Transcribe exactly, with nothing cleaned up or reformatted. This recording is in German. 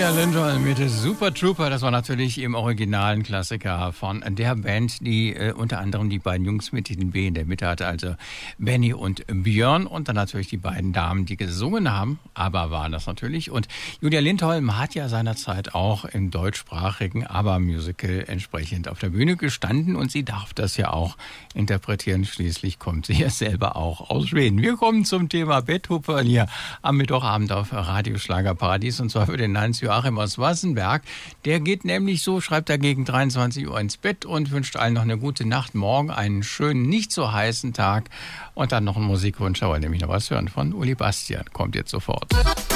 Julia Lindholm mit Super Trooper, das war natürlich im originalen Klassiker von der Band, die äh, unter anderem die beiden Jungs mit den B in der Mitte hatte, also Benny und Björn, und dann natürlich die beiden Damen, die gesungen haben, aber waren das natürlich. Und Julia Lindholm hat ja seinerzeit auch im deutschsprachigen ABBA-Musical entsprechend auf der Bühne gestanden und sie darf das ja auch interpretieren. Schließlich kommt sie ja selber auch aus Schweden. Wir kommen zum Thema Betthupferl hier am Mittwochabend auf Radio Schlagerparadies, und zwar für den Heinz-Joachim aus Wassenberg. Der geht nämlich so, schreibt er, gegen dreiundzwanzig Uhr ins Bett und wünscht allen noch eine gute Nacht. Morgen einen schönen, nicht so heißen Tag und dann noch einen Musikwunsch. Aber nämlich noch was hören von Uli Bastian. Kommt jetzt sofort.